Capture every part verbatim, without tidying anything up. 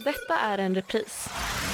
Detta är en repris.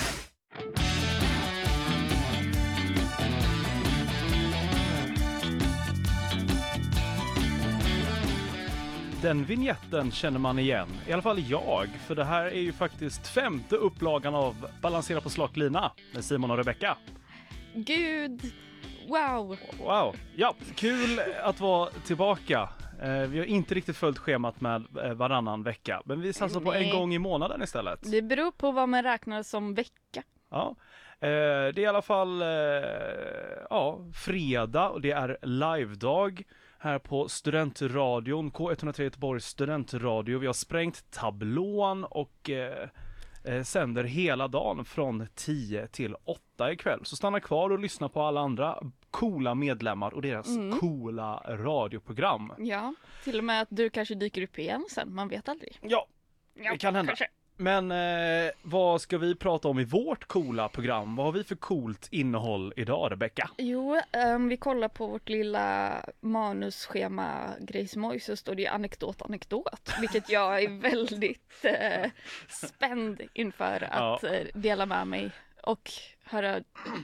Den vignetten känner man igen, i alla fall jag, för det här är ju faktiskt femte upplagan av Balansera på slak lina med Simon och Rebecca. Gud, wow! Wow, ja, kul att vara tillbaka. Eh, vi har inte riktigt följt schemat med eh, varannan vecka, men vi satsar på en gång i månaden istället. Det beror på vad man räknar som vecka. Ja, eh, det är i alla fall eh, ja, fredag och det är live-dag här på Studentradion, K etthundratre Göteborgs studentradio. Vi har sprängt tablån och eh, eh, sänder hela dagen från tio till åtta ikväll. Så stanna kvar och lyssna på alla andra coola medlemmar och deras mm. coola radioprogram. Ja, till och med att du kanske dyker upp igen sen, man vet aldrig. Ja, ja det kan hända. Kanske. Men eh, vad ska vi prata om i vårt coola program? Vad har vi för coolt innehåll idag, Rebecca? Jo, um, vi kollar på vårt lilla manusschema grejsmoj, så står det ju anekdot, anekdot. Vilket jag är väldigt eh, spänd inför att ja. eh, dela med mig och höra.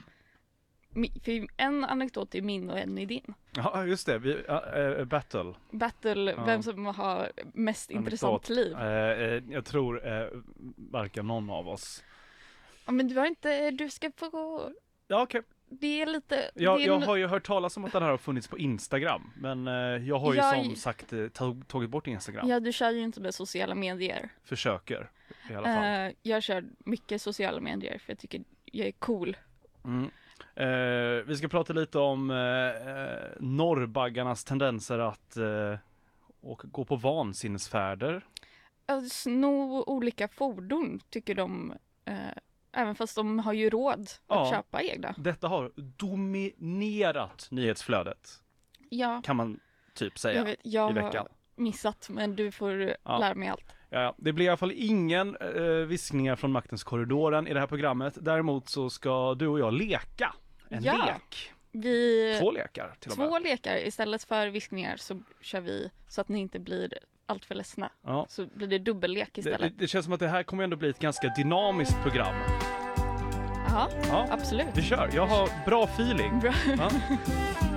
För en anekdot är min och en är din. Ja, just det. Vi, uh, battle. Battle, ja. Vem som har mest anekdot. Intressant liv. Uh, uh, jag tror uh, varken någon av oss. Ja, men du har inte, du ska få. Ja, okej. Okay. Det är lite. Ja, det är jag en... har ju hört talas om att den här har funnits på Instagram. Men uh, jag har ju jag... som sagt uh, tog, tagit bort Instagram. Ja, du kör ju inte med sociala medier. Försöker i alla fall. Uh, jag kör mycket sociala medier för jag tycker jag är cool. Mm. Uh, vi ska prata lite om uh, norrbaggarnas tendenser att uh, åka, gå på vansinnesfärder. Uh, sno olika fordon tycker de, uh, även fast de har ju råd att ja, köpa egna. Detta har dominerat nyhetsflödet. Ja. Kan man typ säga jag vet, jag i veckan. Har missat, men du får ja. lära mig allt. Ja, det blir i alla fall ingen eh, viskningar från maktens korridoren i det här programmet. Däremot så ska du och jag leka en ja, lek. Vi... Två lekar till och med. Två lekar. Istället för viskningar så kör vi så att ni inte blir allt för ledsna. Ja. Så blir det dubbellek istället. Det, det känns som att det här kommer ändå bli ett ganska dynamiskt program. Aha, ja, absolut. Vi kör. Jag har bra feeling. Bra. Ja.